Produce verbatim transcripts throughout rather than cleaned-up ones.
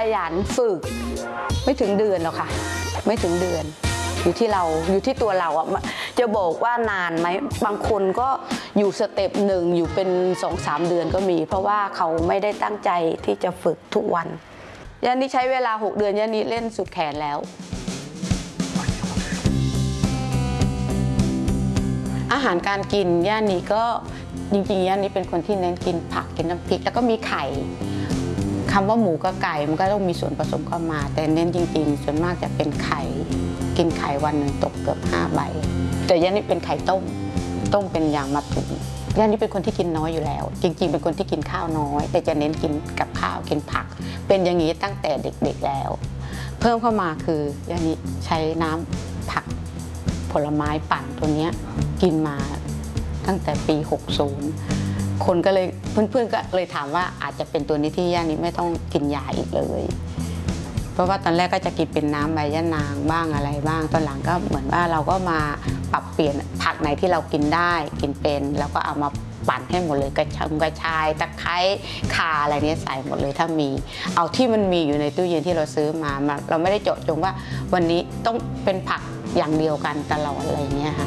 ยันฝึกไม่ถึงเดือนหรอกค่ะไม่ถึงเดือนอยู่ที่เราอยู่ที่ตัวเราอ่ะจะบอกว่านานไหมบางคนก็อยู่สเต็ปหนึ่งอยู่เป็นสองสามเดือนก็มีเพราะว่าเขาไม่ได้ตั้งใจที่จะฝึกทุกวันย่านี้ใช้เวลาหกเดือนย่านี้เล่นสุดแขนแล้วอาหารการกินย่านี้ก็จริงๆย่านี้เป็นคนที่เน้นกินผักกินน้ำพริกแล้วก็มีไข่คำว่าหมูกับไก่มันก็ต้องมีส่วนผสมเข้ามาแต่เน้นจริงๆส่วนมากจะเป็นไข่กินไข่วันหนึ่งตกเกือบห้าใบแต่ย่านี้เป็นไข่ต้มต้มเป็นอย่างมาถุงย่านี้เป็นคนที่กินน้อยอยู่แล้วจริงๆเป็นคนที่กินข้าวน้อยแต่จะเน้นกินกับข้าวกินผักเป็นอย่างนี้ตั้งแต่เด็กๆแล้วเพิ่มเข้ามาคือย่านี้ใช้น้ำผักผลไม้ปั่นตัวนี้กินมาตั้งแต่ปีหกสิบคนก็เลยเพื่อนๆก็เลยถามว่าอาจจะเป็นตัวนี้ที่ย่านี้ไม่ต้องกินยาอีกเลยเพราะว่าตอนแรกก็จะกินเป็นน้ำใบยะนางบ้างอะไรบ้างตอนหลังก็เหมือนว่าเราก็มาปรับเปลี่ยนผักไหนที่เรากินได้กินเป็นแล้วก็เอามาปั่นให้หมดเลยกระชายกระชายตะไคร้ข่าอะไรนี้ใส่หมดเลยถ้ามีเอาที่มันมีอยู่ในตู้เย็นที่เราซื้อมาเราไม่ได้เจาะจงว่าวันนี้ต้องเป็นผักอย่างเดียวกันตลอดอะไรเงี้ยค่ะ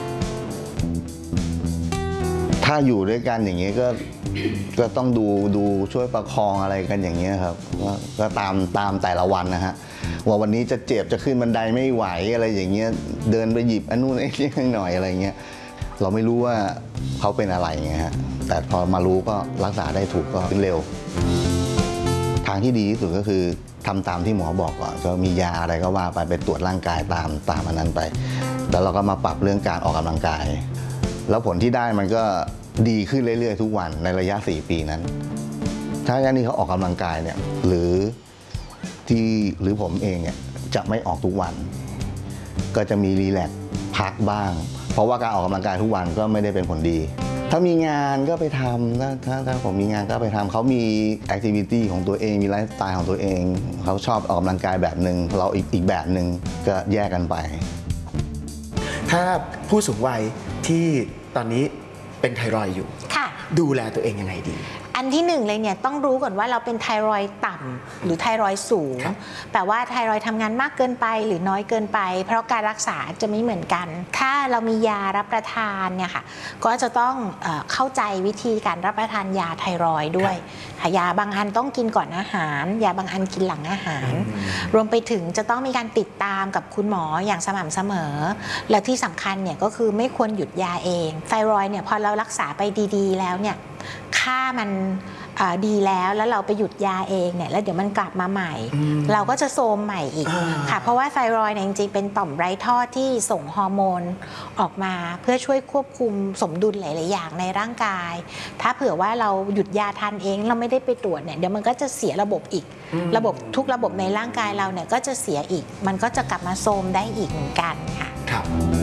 ถ้าอยู่ด้วยกันอย่างนี้ก็ก็ต้องดูดูช่วยประคองอะไรกันอย่างเงี้ยครับก็ตามตามแต่ละวันนะฮะว่าวันนี้จะเจ็บจะขึ้นบันไดไม่ไหวอะไรอย่างเงี้ยเดินไปหยิบอันนู้นไอ้นี่หน่อยอะไรเงี้ยเราไม่รู้ว่าเขาเป็นอะไรเงี้ยฮะแต่พอมารู้ก็รักษาได้ถูกก็เร็วทางที่ดีที่สุดก็คือทำตามที่หมอบอกก่อนก็มียาอะไรก็ว่าไปไปตรวจร่างกายตามตามอันนั้นไปแล้วเราก็มาปรับเรื่องการออกกำลังกายแล้วผลที่ได้มันก็ดีขึ้นเรื่อยๆทุกวันในระยะสี่ปีนั้นถ้าย่านี้เขาออกกำลังกายเนี่ยหรือที่หรือผมเองเนี่ยจะไม่ออกทุกวันก็จะมีรีแลกซ์พักบ้างเพราะว่าการออกกำลังกายทุกวันก็ไม่ได้เป็นผลดีถ้ามีงานก็ไปทำถ้าถ้าถ้าผมมีงานก็ไปทำเขามีแอคทิวิตี้ของตัวเองมีไลฟ์สไตล์ของตัวเองเขาชอบออกกำลังกายแบบหนึ่งเราอีกอีกแบบหนึ่งก็แยกกันไปถ้าผู้สูงวัยที่ตอนนี้เป็นไทรอยด์อยู่ดูแลตัวเองยังไงดีอันที่หนึ่งเลยเนี่ยต้องรู้ก่อนว่าเราเป็นไทรอยด์ต่ำหรือไทรอยด์สูงแปลว่าไทรอยด์ทำงานมากเกินไปหรือน้อยเกินไปเพราะการรักษาจะไม่เหมือนกันถ้าเรามียารับประทานเนี่ยค่ะก็จะต้องเอ่อเข้าใจวิธีการรับประทานยาไทรอยด์ด้วยยาบางอันต้องกินก่อนอาหารยาบางอันกินหลังอาหารรวมไปถึงจะต้องมีการติดตามกับคุณหมออย่างสม่ำเสมอและที่สำคัญเนี่ยก็คือไม่ควรหยุดยาเองไทรอยด์เนี่ยพอเรารักษาไปดีๆแล้วเนี่ยค่ามันดีแล้วแล้วเราไปหยุดยาเองเนี่ยแล้วเดี๋ยวมันกลับมาใหม่เราก็จะโทรมใหม่อีกค่ะเพราะว่าไทรอยด์เนี่ยจริงๆเป็นต่อมไร้ท่อที่ส่งฮอร์โมนออกมาเพื่อช่วยควบคุมสมดุลหลายๆอย่างในร่างกายถ้าเผื่อว่าเราหยุดยาทันเองเราไม่ได้ไปตรวจเนี่ยเดี๋ยวมันก็จะเสียระบบอีกระบบทุกระบบในร่างกายเราเนี่ยก็จะเสียอีกมันก็จะกลับมาโทรมได้อีกเหมือนกันค่ะ